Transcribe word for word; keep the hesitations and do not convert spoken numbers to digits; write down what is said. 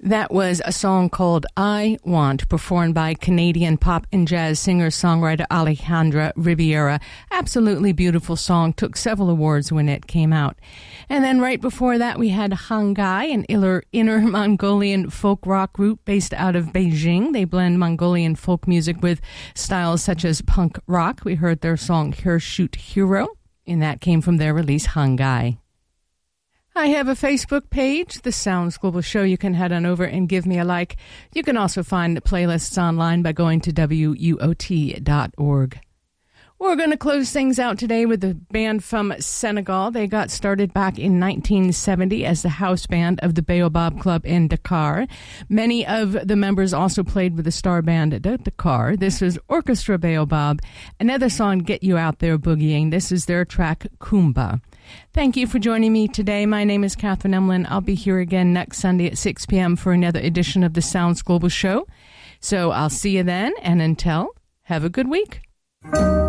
That was a song called I Want, performed by Canadian pop and jazz singer-songwriter Alejandra Riviera. Absolutely beautiful song. Took several awards when it came out. And then right before that, we had Hangai, an inner, inner Mongolian folk rock group based out of Beijing. They blend Mongolian folk music with styles such as punk rock. We heard their song Here Shoot Hero, and that came from their release Hangai. I have a Facebook page, The Sounds Global Show. You can head on over and give me a like. You can also find the playlists online by going to W U O T dot org. We're going to close things out today with a band from Senegal. They got started back in nineteen seventy as the house band of the Baobab Club in Dakar. Many of the members also played with the star band at Dakar. This is Orchestra Baobab. Another song, Get You Out There Boogieing. This is their track, Kumba. Thank you for joining me today. My name is Catherine Emlin. I'll be here again next Sunday at six p.m. for another edition of the Sounds Global Show. So I'll see you then, and until, have a good week.